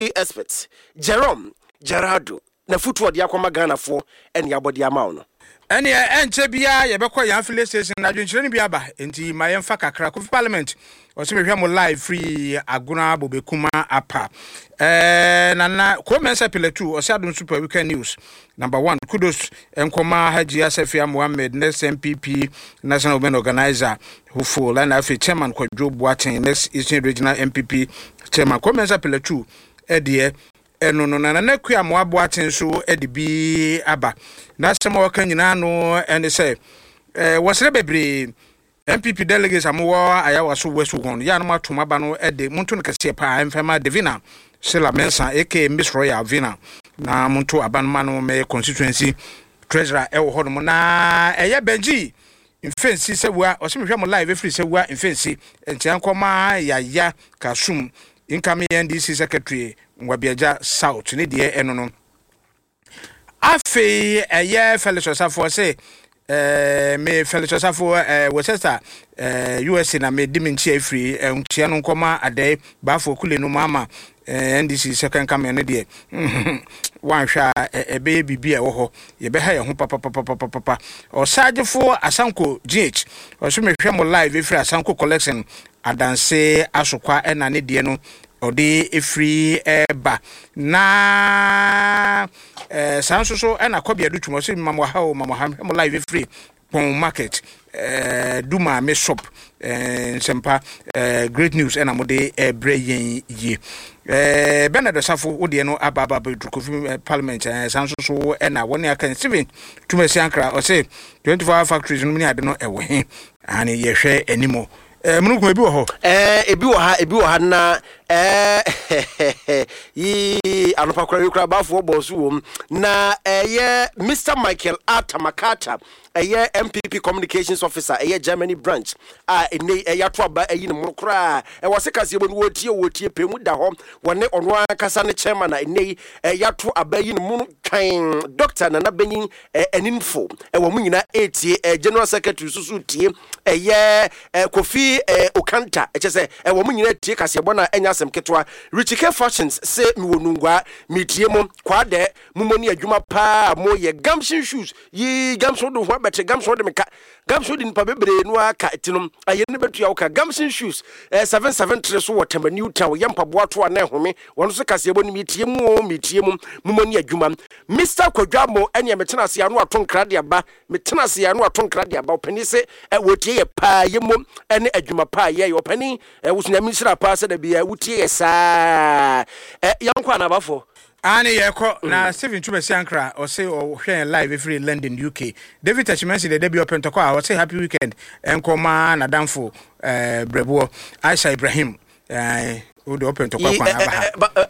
expert Jerome Gerardo na futu de akoma Ghana fo ene abodi amawo no ene enche bia ye bekọ ya affiliate station na dwenkyere ne bia ba enti ma yemfa kakra Kofi Parliament o se mehwe mo live free aguna bobekuma apa nana commence apeletu o se adun super weekend news number 1 kudos enkoma Haji Asafia Mohammed next MPP national women organizer who full and afi chairman Kwadwo Boateng next Eastern regional MPP chairman commence apeletu edie no na kua mo Boateng so edibi aba na sema waka nyina no ene say wasere bebre MPP delegates amowo ayawa so wesu won ya no matoma ba no ede muntu no kase pa emfema Devina Sela Mensa aka Miss Royal Vina na muntu abanma no me constituency treasurer ewo ho no na eye Benji infensi sewa o se mehwe mo live free sewa infensi entiankoma yaya kasum incoming NDC secretary Ngwabiaja South ni de eno no afi eye Felix Osafo say me Felix Osafo Worcester USA na me dimenchi free ntia no nkoma ade bafo kule no mama NDC second come ne de wan hwa ebe bibia wo ho ye be ha ye ho papa osagefo Asanko GH o so me hwe mo live free Asanko collection adanse asokwa na ne de no odi free eba na sansoso na kobia du twumo so mama ha mo live free pon market duma me shop sempa great news na mo de breyen yi Bernard Osafo odi no ababa Kofi Parliament sansoso na woni aka Steven Tumasi Ankra o say 24 factories no ni ade no ewo he ani ye hwe animo Munukun ebi wo ho ebi wo ha na yi anopa kura bafo bosu wom na ye Mr Michael Atamakata MPP communications officer Germany branch ene yato aba yi ne mukura wose kase bo wotie pemu da ho wone ono akasa ne chairman na ene yato aba yi ne mu kan doctor na benyin eninfo wo mu nyina etie general secretary susu tie Kofi Okanta echese wo mu nyina tie kase bo na enya asem ketwa Richike Fashions se mi wonungwa mitie mo kwade mumoni adwuma pa mo ye gamshin shoes yi gamso do ho bete gamso de meka gamso de npa bebre no aka etinom aye ne betu ya wo ka gamshin shoes 773 so water new town ye mpa boato na ehome wono so kase bo ni mitie mo mumoni adwuma Mr Kwadwamo ene metena se anu atonkra de aba metena se anu atonkra de aba opani se wotie ye pa ye mom ene adwuma pa ye opani wusuna minister pa se da bia wotie ye sa yankwa na bafo ani yeko na Steven Tumasi Ankra o say o hwe live free London UK David Tachimensi the debut open to call o say happy weekend enkoma na danfo brebo Aisha Ibrahim o de open to call